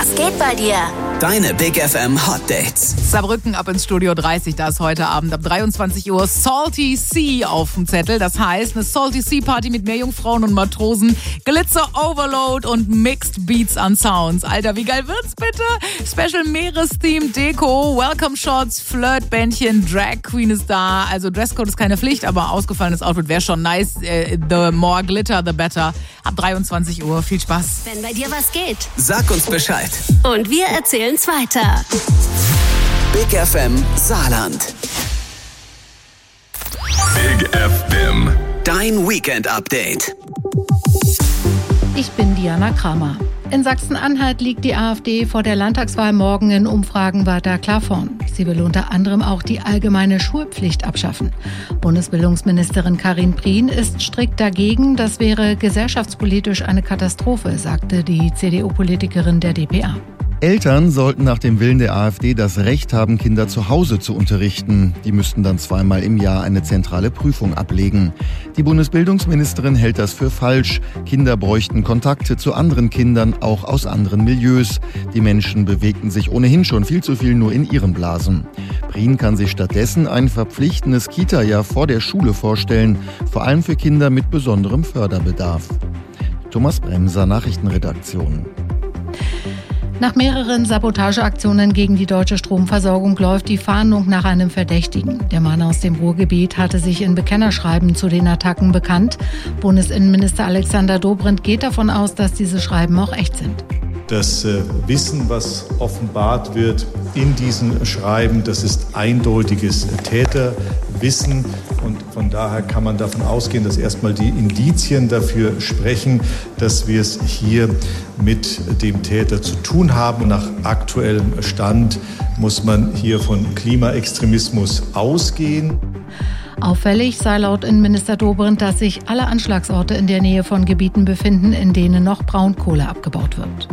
Was geht bei dir? Deine Big FM Hot Dates. Saarbrücken ab ins Studio 30, da ist heute Abend ab 23 Uhr Salty Sea auf dem Zettel. Das heißt, eine Salty Sea Party mit Meerjungfrauen und Matrosen, Glitzer Overload und Mixed Beats an Sounds. Alter, wie geil wird's bitte? Special Meerestheme, Deko, Welcome Shots, Flirtbändchen, Drag Queen ist da. Also Dresscode ist keine Pflicht, aber ausgefallenes Outfit wäre schon nice. The more glitter, the better. Ab 23 Uhr. Viel Spaß. Wenn bei dir was geht. Sag uns Bescheid. Und wir erzählen's weiter. Big FM Saarland. Big FM. Dein Weekend-Update. Ich bin Diana Kramer. In Sachsen-Anhalt liegt die AfD vor der Landtagswahl morgen in Umfragen weiter klar vorn. Sie will unter anderem auch die allgemeine Schulpflicht abschaffen. Bundesbildungsministerin Karin Prien ist strikt dagegen. Das wäre gesellschaftspolitisch eine Katastrophe, sagte die CDU-Politikerin der dpa. Eltern sollten nach dem Willen der AfD das Recht haben, Kinder zu Hause zu unterrichten. Die müssten dann 2-mal im Jahr eine zentrale Prüfung ablegen. Die Bundesbildungsministerin hält das für falsch. Kinder bräuchten Kontakte zu anderen Kindern, auch aus anderen Milieus. Die Menschen bewegten sich ohnehin schon viel zu viel nur in ihren Blasen. Prien kann sich stattdessen ein verpflichtendes Kita-Jahr vor der Schule vorstellen, vor allem für Kinder mit besonderem Förderbedarf. Thomas Bremser, Nachrichtenredaktion. Nach mehreren Sabotageaktionen gegen die deutsche Stromversorgung läuft die Fahndung nach einem Verdächtigen. Der Mann aus dem Ruhrgebiet hatte sich in Bekennerschreiben zu den Attacken bekannt. Bundesinnenminister Alexander Dobrindt geht davon aus, dass diese Schreiben auch echt sind. Das Wissen, was offenbart wird in diesen Schreiben, das ist eindeutiges Täterwissen. Und von daher kann man davon ausgehen, dass erstmal die Indizien dafür sprechen, dass wir es hier mit dem Täter zu tun haben. Nach aktuellem Stand muss man hier von Klimaextremismus ausgehen. Auffällig sei laut Innenminister Dobrindt, dass sich alle Anschlagsorte in der Nähe von Gebieten befinden, in denen noch Braunkohle abgebaut wird.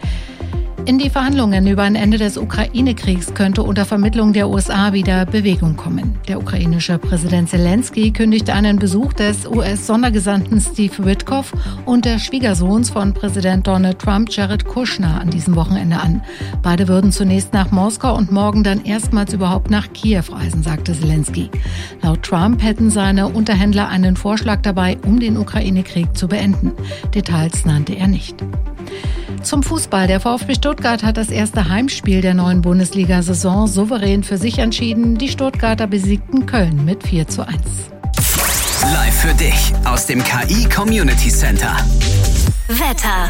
In die Verhandlungen über ein Ende des Ukraine-Kriegs könnte unter Vermittlung der USA wieder Bewegung kommen. Der ukrainische Präsident Zelensky kündigte einen Besuch des US-Sondergesandten Steve Witkoff und des Schwiegersohns von Präsident Donald Trump, Jared Kushner, an diesem Wochenende an. Beide würden zunächst nach Moskau und morgen dann erstmals überhaupt nach Kiew reisen, sagte Zelensky. Laut Trump hätten seine Unterhändler einen Vorschlag dabei, um den Ukraine-Krieg zu beenden. Details nannte er nicht. Zum Fußball. Der VfB Stuttgart hat das erste Heimspiel der neuen Bundesliga-Saison souverän für sich entschieden. Die Stuttgarter besiegten Köln mit 4:1. Live für dich aus dem KI Community Center. Wetter.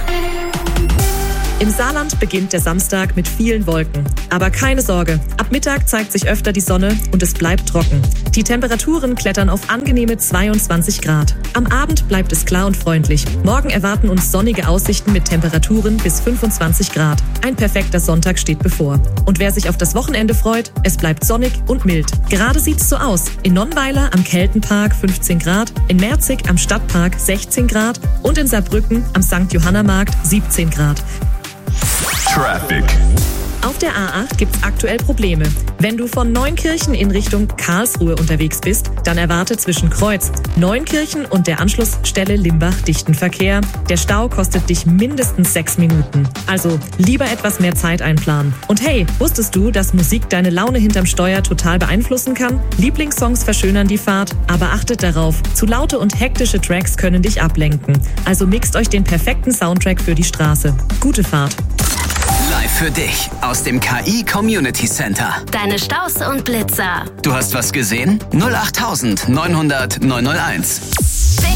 Im Saarland beginnt der Samstag mit vielen Wolken. Aber keine Sorge, ab Mittag zeigt sich öfter die Sonne und es bleibt trocken. Die Temperaturen klettern auf angenehme 22 Grad. Am Abend bleibt es klar und freundlich. Morgen erwarten uns sonnige Aussichten mit Temperaturen bis 25 Grad. Ein perfekter Sonntag steht bevor. Und wer sich auf das Wochenende freut, es bleibt sonnig und mild. Gerade sieht's so aus. In Nonnweiler am Keltenpark 15 Grad, in Merzig am Stadtpark 16 Grad und in Saarbrücken am St. Johanna-Markt 17 Grad. Traffic. Auf der A8 gibt's aktuell Probleme. Wenn du von Neunkirchen in Richtung Karlsruhe unterwegs bist, dann erwarte zwischen Kreuz, Neunkirchen und der Anschlussstelle Limbach dichten Verkehr. Der Stau kostet dich mindestens 6 Minuten. Also lieber etwas mehr Zeit einplanen. Und hey, wusstest du, dass Musik deine Laune hinterm Steuer total beeinflussen kann? Lieblingssongs verschönern die Fahrt, aber achtet darauf, zu laute und hektische Tracks können dich ablenken. Also mixt euch den perfekten Soundtrack für die Straße. Gute Fahrt. Live für dich aus dem KI Community Center. Deine Staus und Blitzer. Du hast was gesehen? 08900 901.